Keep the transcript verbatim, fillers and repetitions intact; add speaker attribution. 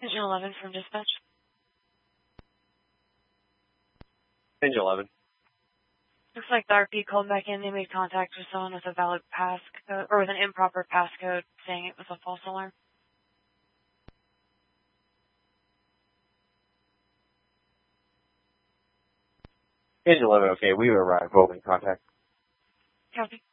Speaker 1: Engine eleven from dispatch.
Speaker 2: Engine eleven.
Speaker 1: Looks like the R P called back in. They made contact with someone with a valid passcode, or with an improper passcode, saying it was a false alarm.
Speaker 2: Engine eleven, okay, we arrived. Holding contact.
Speaker 1: Copy.